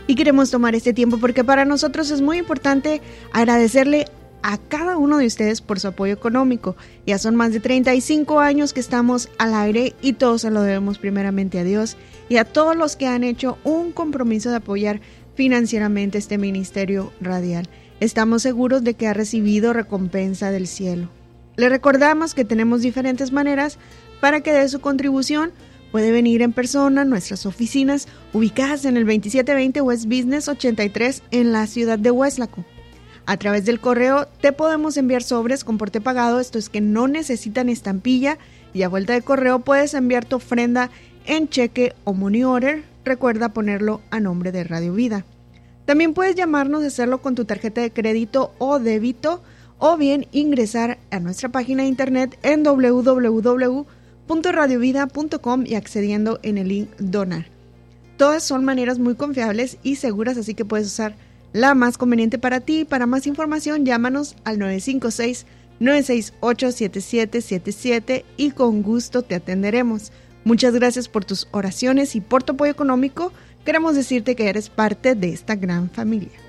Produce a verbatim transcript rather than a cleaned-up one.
Y queremos tomar este tiempo porque para nosotros es muy importante agradecerle a cada uno de ustedes por su apoyo económico. Ya son más de treinta y cinco años que estamos al aire y todos se lo debemos primeramente a Dios y a todos los que han hecho un compromiso de apoyar financieramente este ministerio radial. Estamos seguros de que ha recibido recompensa del cielo. Le recordamos que tenemos diferentes maneras para que dé su contribución. Puede venir en persona a nuestras oficinas ubicadas en el veintisiete veinte West Business ochenta y tres en la ciudad de Weslaco. A través del correo te podemos enviar sobres con porte pagado, esto es que no necesitan estampilla, y a vuelta de correo puedes enviar tu ofrenda en cheque o money order. Recuerda ponerlo a nombre de Radio Vida. También puedes llamarnos y hacerlo con tu tarjeta de crédito o débito, o bien ingresar a nuestra página de internet en doble u doble u doble u punto radio vida punto com y accediendo en el link donar. Todas son maneras muy confiables y seguras, así que puedes usar la más conveniente para ti. Para más información, llámanos al nueve cinco seis, nueve seis ocho, siete siete siete siete y con gusto te atenderemos. Muchas gracias por tus oraciones y por tu apoyo económico. Queremos decirte que eres parte de esta gran familia.